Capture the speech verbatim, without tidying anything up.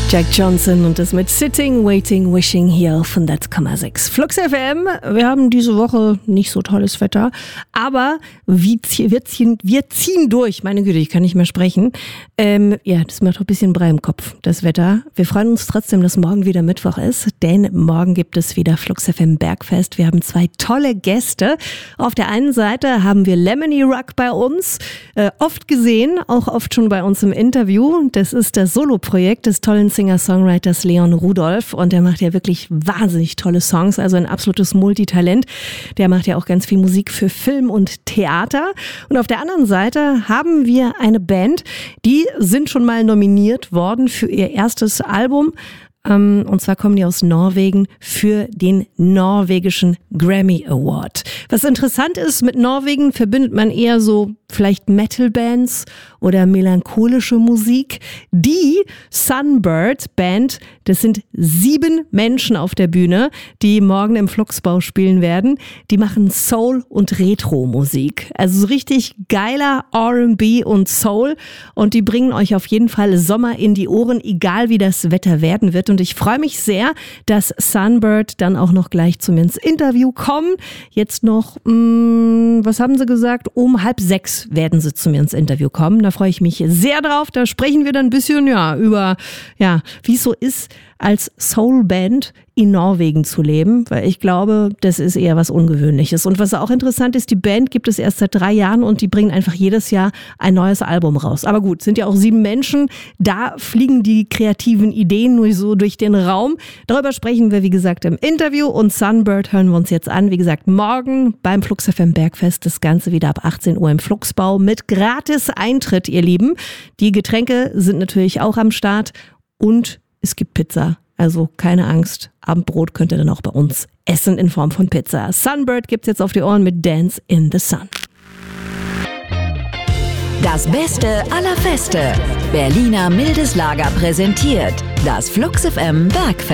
Jack Johnson und das mit Sitting, Waiting, Wishing hier auf hundert Komma sechs. Flux F M, wir haben diese Woche nicht so tolles Wetter, aber wir ziehen, wir ziehen durch. Meine Güte, ich kann nicht mehr sprechen. Ähm, ja, das macht auch ein bisschen Brei im Kopf, das Wetter. Wir freuen uns trotzdem, dass morgen wieder Mittwoch ist, denn morgen gibt es wieder Flux F M Bergfest. Wir haben zwei tolle Gäste. Auf der einen Seite haben wir Lemony Ruck bei uns, äh, oft gesehen, auch oft schon bei uns im Interview. Das ist das Soloprojekt des tollen Singer-Songwriters Leon Rudolph und der macht ja wirklich wahnsinnig tolle Songs, also ein absolutes Multitalent. Der macht ja auch ganz viel Musik für Film und Theater. Und auf der anderen Seite haben wir eine Band, die sind schon mal nominiert worden für ihr erstes Album. Und zwar kommen die aus Norwegen für den norwegischen Grammy Award. Was interessant ist, mit Norwegen verbindet man eher so vielleicht Metal-Bands oder melancholische Musik. Die Sunbird Band, das sind sieben Menschen auf der Bühne, die morgen im Fluxbau spielen werden. Die machen Soul- und Retro-Musik. Also so richtig geiler R and B und Soul. Und die bringen euch auf jeden Fall Sommer in die Ohren, egal wie das Wetter werden wird. Und ich freue mich sehr, dass Sunbird dann auch noch gleich zu mir ins Interview kommen. Jetzt noch, mh, was haben sie gesagt? Um halb sechs werden sie zu mir ins Interview kommen. Da freue ich mich sehr drauf. Da sprechen wir dann ein bisschen ja über, ja, wie es so ist, als Soulband in Norwegen zu leben, weil ich glaube, das ist eher was Ungewöhnliches. Und was auch interessant ist, die Band gibt es erst seit drei Jahren und die bringen einfach jedes Jahr ein neues Album raus. Aber gut, sind ja auch sieben Menschen, da fliegen die kreativen Ideen nur so durch den Raum. Darüber sprechen wir, wie gesagt, im Interview und Sunbird hören wir uns jetzt an. Wie gesagt, morgen beim Flux F M Bergfest, das Ganze wieder ab achtzehn Uhr im Fluxbau mit gratis Eintritt, ihr Lieben. Die Getränke sind natürlich auch am Start und es gibt Pizza, also keine Angst. Abendbrot könnt ihr dann auch bei uns essen in Form von Pizza. Sunbird gibt's jetzt auf die Ohren mit Dance in the Sun. Das Beste aller Feste. Berliner Mildes Lager präsentiert das Flux F M Bergfest.